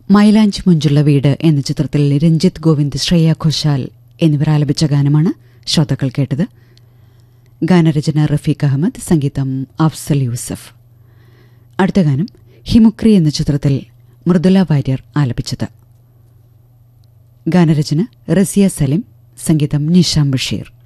മൈലാഞ്ചി മുഞ്ചുള്ള വീട് എന്ന ചിത്രത്തിൽ രഞ്ജിത്ത് ഗോവിന്ദ്, ശ്രേയ ഘോഷാൽ എന്നിവർ ആലപിച്ച ഗാനമാണ് ശ്രോതാക്കൾ കേട്ടത്. ഗാനരചന റഫീഖ് അഹമ്മദ്, സംഗീതം അഫ്സൽ യൂസഫ്. അടുത്ത ഗാനം ഹിമുക്രി എന്ന ചിത്രത്തിൽ മൃദുല വാര്യർ ആലപിച്ചത്. ഗാനരചന റസിയ സലിം, സംഗീതം നിഷാം ബഷീർ.